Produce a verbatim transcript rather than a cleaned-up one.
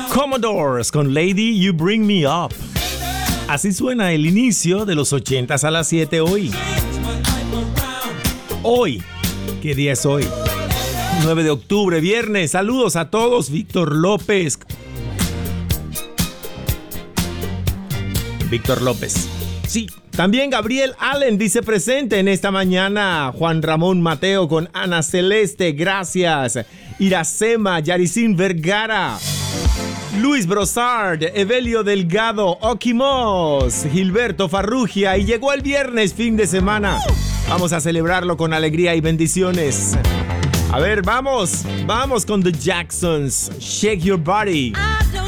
Commodores con Lady You Bring Me Up. Así suena el inicio de los ochentas a las siete hoy. Hoy, ¿qué día es hoy? nueve de octubre, viernes. Saludos a todos, Víctor López. Víctor López. Sí, también Gabriel Allen dice presente en esta mañana. Juan Ramón Mateo con Ana Celeste, gracias. Iracema, Yaricín Vergara. Luis Brosard, Evelio Delgado, Oquimos, Gilberto Farrugia. Y llegó el viernes, fin de semana. Vamos a celebrarlo con alegría y bendiciones. A ver, vamos, vamos con The Jacksons. Shake Your Body.